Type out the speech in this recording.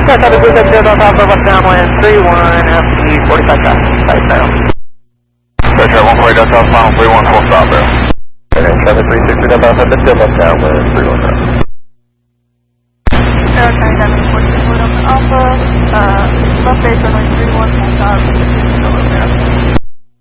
Yeah, traffic blue taxi Delta Alpha, west downwind 31, FE 45 traffic, side barrel. Roger, 140 Delta Alpha, final 31, full stop barrel. Okay, traffic 360 Delta Alpha, still west downwind 31 now. Air 97, 46 Delta Alpha, left base runway 31, full stop.